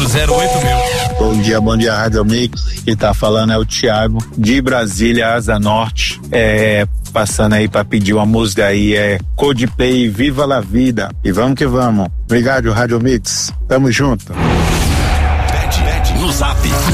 do 08 mil. Bom dia, Rádio Mix. Quem tá falando é o Thiago, de Brasília, Asa Norte. Passando aí pra pedir uma música aí, Coldplay, Viva la Vida. E vamos que vamos. Obrigado, Rádio Mix. Tamo junto. No Zap